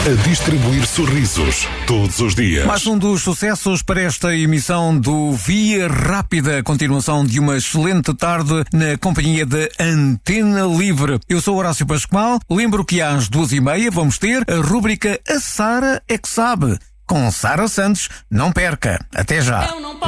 a distribuir sorrisos todos os dias. Mais um dos sucessos para esta emissão do Via Rápida, continuação de uma excelente tarde na companhia da Antena Livre. Eu sou Horácio Pascoal, lembro que às 2h30 vamos ter a rúbrica A Sara é que Sabe, com Sara Santos. Não perca, até já.